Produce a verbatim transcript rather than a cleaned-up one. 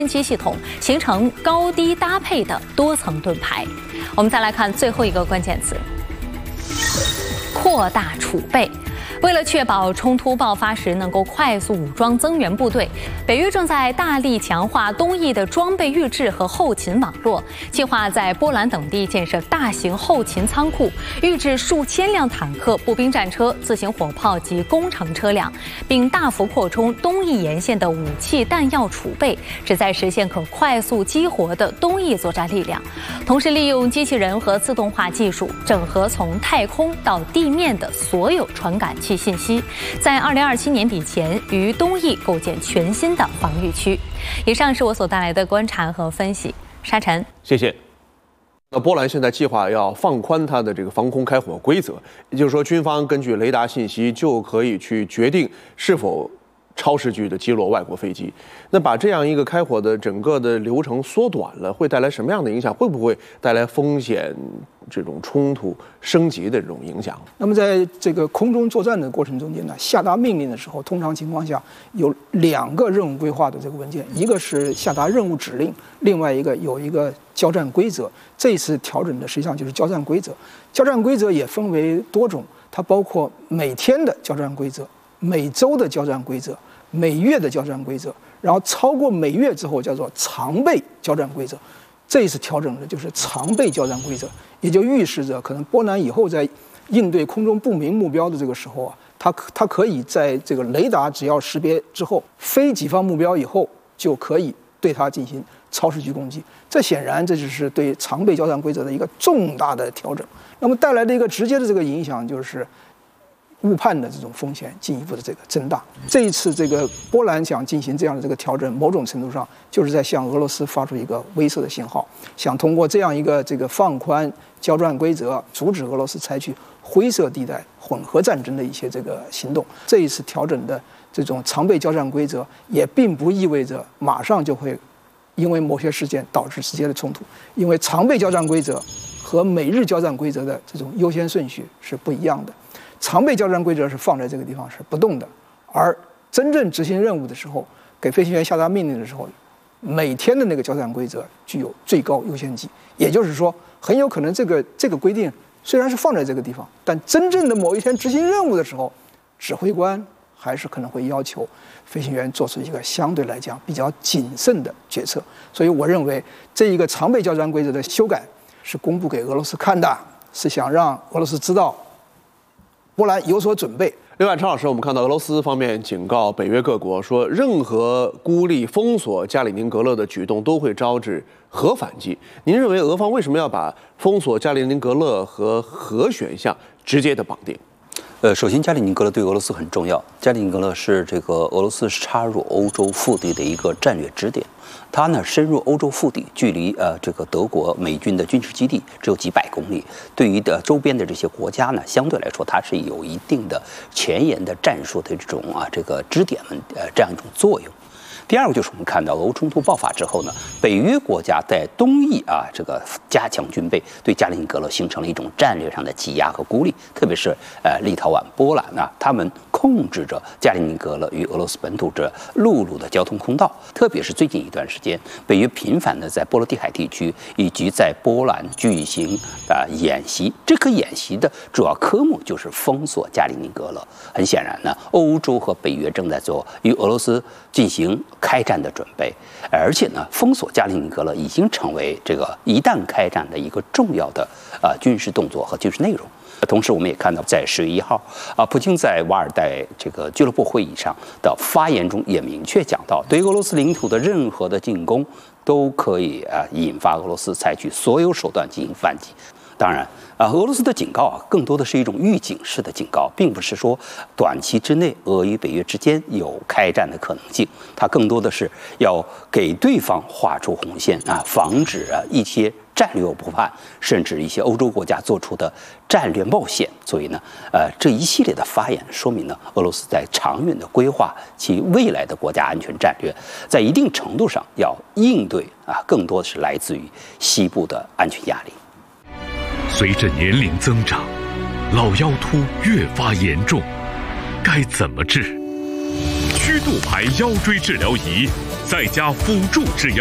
机系统，形成高低搭配的多层盾牌。我们再来看最后一个关键词：扩大储备。为了确保冲突爆发时能够快速武装增援部队，北约正在大力强化东翼的装备预制和后勤网络，计划在波兰等地建设大型后勤仓库，预制数千辆坦克、步兵战车、自行火炮及工程车辆，并大幅扩充东翼沿线的武器弹药储备，旨在实现可快速激活的东翼作战力量。同时，利用机器人和自动化技术，整合从太空到地面的所有传感器信息，在二零二七年底前于东翼构建全新的防御区。以上是我所带来的观察和分析。沙尘， 谢谢。那波兰现在计划要放宽它的这个防空开火规则，也就是说，军方根据雷达信息就可以去决定是否超视距的击落外国飞机。那把这样一个开火的整个的流程缩短了，会带来什么样的影响？会不会带来风险这种冲突升级的这种影响？ 那么在这个空中作战的过程中间呢，下达命令的时候，通常情况下有两个任务规划的这个文件，一个是下达任务指令，另外一个有一个交战规则。这一次调整的实际上就是交战规则。交战规则也分为多种，它包括每天的交战规则、每周的交战规则、每月的交战规则，然后超过每月之后叫做常备交战规则。这一次调整的就是常备交战规则，也就预示着可能波兰以后在应对空中不明目标的这个时候啊，它它可以在这个雷达只要识别之后，非己方目标以后就可以对它进行超视距攻击。这显然这就是对常备交战规则的一个重大的调整。那么带来的一个直接的这个影响就是误判的这种风险进一步的这个增大。这一次这个波兰想进行这样的这个调整，某种程度上就是在向俄罗斯发出一个威慑的信号，想通过这样一个这个放宽交战规则，阻止俄罗斯采取灰色地带混合战争的一些这个行动。这一次调整的这种常备交战规则，也并不意味着马上就会因为某些事件导致直接的冲突，因为常备交战规则和每日交战规则的这种优先顺序是不一样的。常备交战规则是放在这个地方是不动的，而真正执行任务的时候，给飞行员下达命令的时候，每天的那个交战规则具有最高优先级。也就是说，很有可能这个这个规定虽然是放在这个地方，但真正的某一天执行任务的时候，指挥官还是可能会要求飞行员做出一个相对来讲比较谨慎的决策。所以我认为这一个常备交战规则的修改是公布给俄罗斯看的，是想让俄罗斯知道波兰有所准备。 另外，常老师，我们看到俄罗斯方面警告北约各国说，任何孤立封锁加里宁格勒的举动都会招致核反击。您认为俄方为什么要把封锁加里宁格勒和核选项直接的绑定？ 呃，首先，加里宁格勒对俄罗斯很重要。加里宁格勒是这个俄罗斯插入欧洲腹地的一个战略支点。它呢深入欧洲腹地，距离呃这个德国美军的军事基地只有几百公里。对于的周边的这些国家呢，相对来说它是有一定的前沿的战术的这种啊这个支点们呃这样一种作用。第二个就是我们看到俄乌冲突爆发之后呢，北约国家在东翼啊这个加强军备，对加里宁格勒形成了一种战略上的挤压和孤立。特别是呃立陶宛、波兰啊，他们控制着加里宁格勒与俄罗斯本土这陆路的交通通道。特别是最近一段时间，北约频繁的在波罗的海地区以及在波兰举行啊、呃、演习。这个演习的主要科目就是封锁加里宁格勒。很显然呢，欧洲和北约正在做与俄罗斯进行开战的准备，而且呢，封锁加里宁格勒已经成为这个一旦开战的一个重要的啊、呃、军事动作和军事内容。同时，我们也看到，在十月一号啊，普京在瓦尔代这个俱乐部会议上的发言中也明确讲到，对于俄罗斯领土的任何的进攻都可以啊引发俄罗斯采取所有手段进行反击。当然啊，俄罗斯的警告啊，更多的是一种预警式的警告，并不是说短期之内俄与北约之间有开战的可能性。它更多的是要给对方画出红线啊，防止啊一些战略误判，甚至一些欧洲国家做出的战略冒险。所以呢，呃，这一系列的发言说明呢，俄罗斯在长远的规划其未来的国家安全战略，在一定程度上要应对啊，更多的是来自于西部的安全压力。 随着年龄增长，老腰突越发严重，该怎么治？曲度牌腰椎治疗仪再加辅助制药。